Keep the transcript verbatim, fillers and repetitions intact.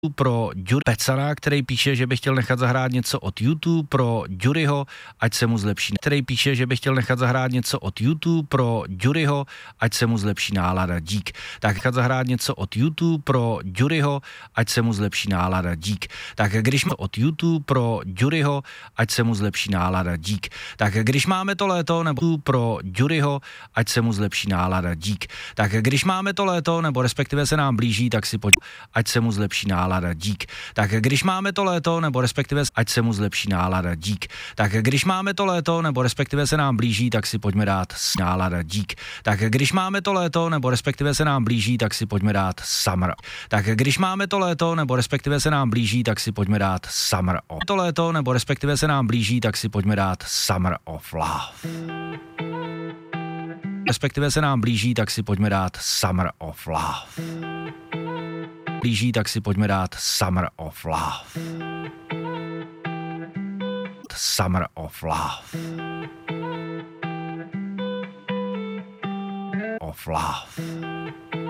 pro Jury Pecana, který píše, že by chtěl nechat zahrát něco od YouTube pro Juryho, ať se mu zlepší. Který píše, že by chtěl nechat zahrát něco od YouTube pro Juryho, ať se mu zlepší nálada. Dík. Tak nechat zahrát něco od YouTube pro Juryho, ať se mu zlepší nálada. Dík. Tak když máme od YouTube pro Juryho, ať se mu zlepší nálada. Dík. Tak když máme to léto nebo pro Juryho, ať se mu zlepší nálada. Dík. Tak když máme to léto nebo respektive se nám blíží, tak si pojď, ať se mu zlepší nálada. Dík. Tak když máme to léto, nebo respektive ať se mu zlepší nálada. Dík. Tak když máme to léto, nebo respektive se nám blíží, tak si pojďme dát nálada. Dík. Tak když máme to léto, nebo respektive se nám blíží, tak si pojďme dát summer. Tak když máme to léto, nebo respektive se nám blíží, tak si pojďme dát summer of. To léto, nebo respektive se nám blíží, tak si pojďme dát summer of love. Respektive se nám blíží, tak si pojďme dát summer of love. Blíží, tak si pojďme dát Summer of Love. Summer of Love. Of Love.